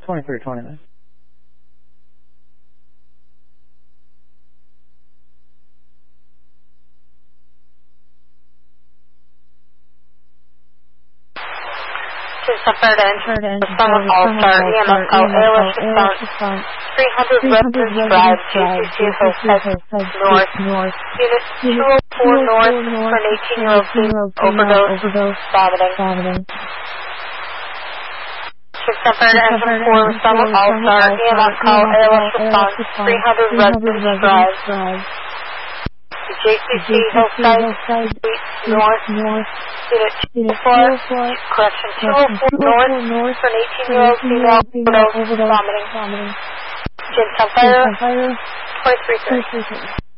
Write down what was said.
2320. Suffered engine, Summit All-Star, EMS call, ALS response, 300 Rutgers Drive, GCC Hillside North, Unit 204 North, for an 18-year-old female, overdose, vomiting. Suffered engine 4, Summit All-Star, EMS call, ALS response, 300 Rutgers Drive, JCC Hillside North, Unit 204, correction, 204 North, for an 18-year-old female, overdose, vomiting. Jim Sunfire, 2330.